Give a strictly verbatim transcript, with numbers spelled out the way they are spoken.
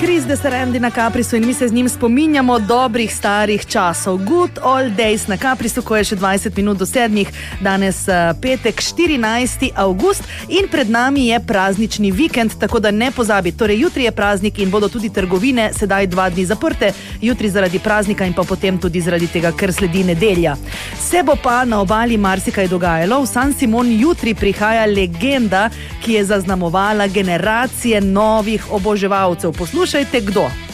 Chris de Serendi na Caprisu in mi se z njim spominjamo dobrih starih časov. Good old days na Caprisu, ko je še dvajset minut do sedmih, danes petek, štirinajsti avgust in pred nami je praznični vikend, tako da ne pozabi. Torej, jutri je praznik in bodo tudi trgovine sedaj dva dni zaprte, jutri zaradi praznika in pa potem tudi zaradi tega, ker sledi nedelja. Se bo pa na obali marsikaj dogajalo. V San Simon jutri prihaja legenda, ki je zaznamovala generacije novih oboževalcev. Poslušajte, kdo?